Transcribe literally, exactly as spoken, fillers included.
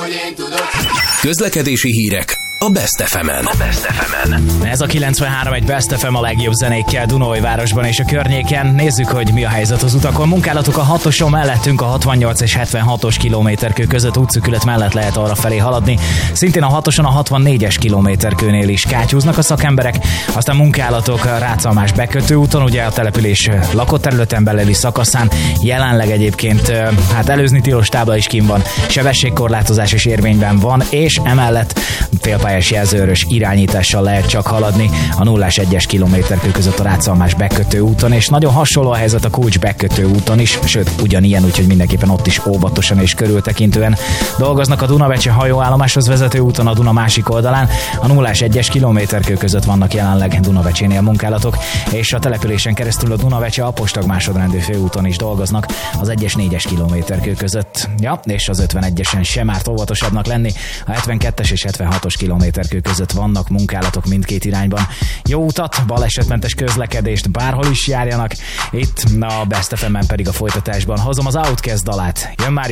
hogy én tudok. Közlekedési hírek a Best ef emen. A Best ef emen. Ez a kilencvenhárom egy Best ef em a legjobb zenékkel Dunaújvárosban és a környéken. Nézzük, hogy mi a helyzet az utakon. Munkálatok a hatoson mellettünk a hatvannyolc és hetvenhatos kilométerkő között útszűkület mellett lehet arra felé haladni. Szintén a hatoson a hatvannégyes kilométerkőnél is kátyúznak a szakemberek. Aztán munkálatok a Rácalmás bekötő úton, ugye a település lakott területen belüli szakaszán. Jelenleg egyébként hát előzni tilos tábla is kint van, sebességkorlátozás is érvényben van, és emellett félpályás jelzőrös irányítással lehet csak haladni a nullás egyes kilométerkő között a Rácalmás bekötő úton, és nagyon hasonló a helyzet a Kulcs bekötő úton is, sőt ugyanilyen, úgyhogy mindenképpen ott is óvatosan és körültekintően dolgoznak a Dunavecse hajóállomáshoz vezető úton a Duna másik oldalán. A nullás egyes kilométerkő között vannak jelenleg Dunavecsénél munkálatok, és a településen keresztül a Dunavecse apostag másodrendű főúton is dolgoznak az egyes négyes kilométerkő között. Ja, és az ötvenegyesen sem árt óvatosabbnak lenni, a hetvenkettes és hetvenhatos kilométerkő között vannak munkálatok mindkét irányban. Jó utat, balesetmentes közlekedést bárhol is járjanak, itt a Best ef emen pedig a folytatásban hozom az Outcast dalát. Jön már